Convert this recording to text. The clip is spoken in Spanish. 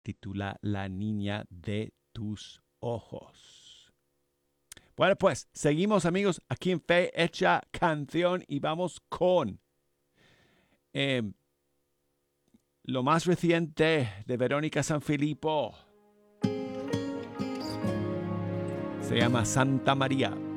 titula La niña de tus ojos. Bueno, pues seguimos, amigos, aquí en Fe Hecha Canción y vamos con lo más reciente de Verónica Sanfilippo. Se llama Santa María.